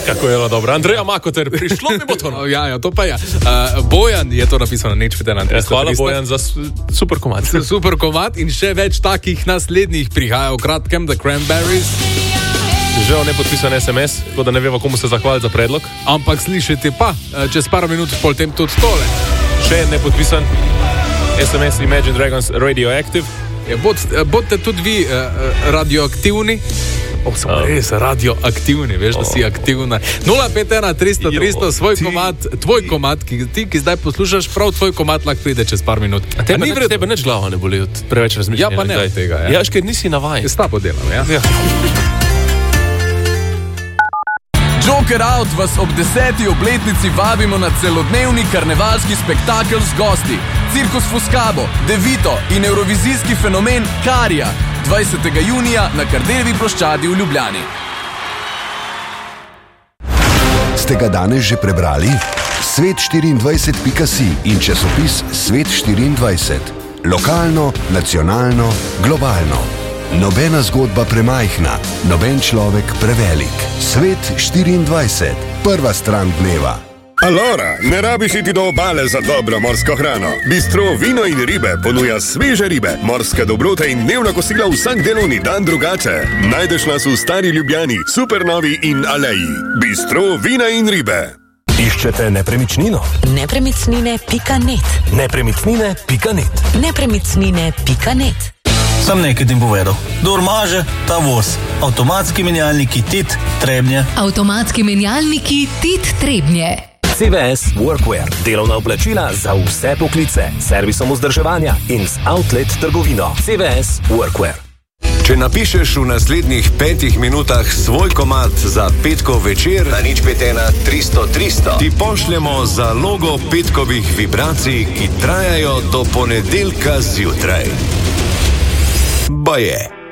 Kako je bilo dobro. Andreja Makoter, prišlo mi bo to. Ja, to pa je. Bojan je to napisal na nič 15. Hvala Bojan za super komad. Super komad in še več takih naslednjih prihaja v kratkem, The Cranberries. Žal nepodpisan SMS, tako da ne vemo, komu se zahvaliti za predlog. Ampak slišite pa, čez par minut pol tem tudi tole. Še nepodpisan SMS Imagine Dragons Radioactive. Bodite tudi vi radioaktivni. Samo res radioaktivni, veš, da si aktivna. 051 300 300, svoj komad, tvoj komad, ki zdaj poslušaš, prav tvoj komad lahko pride čez par minut. A tebe neč glava ne boli od preveč razmišljanja. Ja, pa ne od tega. Ja, ker nisi navajen. S tabo delam, ja. Joker Out vas ob 10. obletnici vabimo na celodnevni karnevalski spektakel z gosti. Cirkus Fuscabo, Devito in evrovizijski fenomen Karija. 20. junija na Kardeljevi ploščadi v Ljubljani. Ste ga danes že prebrali? Svet24.si in časopis Svet24. Lokalno, nacionalno, globalno. Nobena zgodba premajhna, noben človek prevelik. Svet24. Prva stran dneva. Alora, ne rabiš iti do obale za dobro morsko hrano. Bistro Vino in ribe ponuja sveže ribe, morske dobrote in dnevna kosila vsak delovni dan drugače. Najdeš nas v Stari Ljubljani, Supernovi in Aleji. Bistro Vina in ribe. Iščete nepremičnino? Nepremičnine.net Nepremičnine.net Nepremičnine.net Sam nekaj tim povedal. Kdor maže, ta voz. Avtomatski menjalniki TIT Trebnje. Avtomatski menjalniki TIT Trebnje. CVS Workwear. Delovna oblačila za vse poklice. Servisom vzdrževanja in z outlet trgovino. CVS Workwear. Če napišeš v naslednjih 5 minutah svoj komad za petkov večer na 051 300 300, ti pošljemo zalogo petkovih vibracij, ki trajajo do ponedeljka zjutraj. Baje.